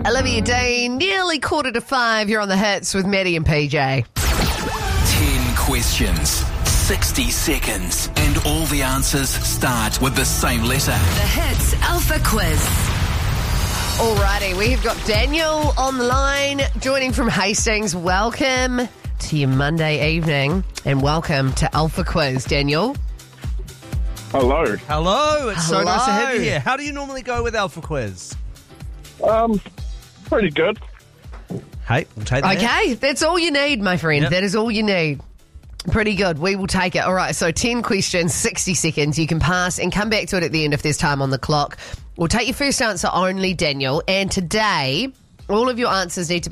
Olivia Dean, nearly 4:45. You're on the hits with Maddie and PJ. 10 questions, 60 seconds, and all the answers start with the same letter. The Hits Alpha Quiz. Alrighty, we have got Daniel on the line, joining from Hastings. Welcome to your Monday evening, and welcome to Alpha Quiz, Daniel. Hello. Hello, it's so nice to have you Hello. here. How do you normally go with Alpha Quiz? Pretty good. Hey, we'll take that. Okay, that's all you need, my friend. Yep. That is all you need. Pretty good. We will take it. All right, so 10 questions, 60 seconds. You can pass and come back to it at the end if there's time on the clock. We'll take your first answer only, Daniel. And today, all of your answers need to be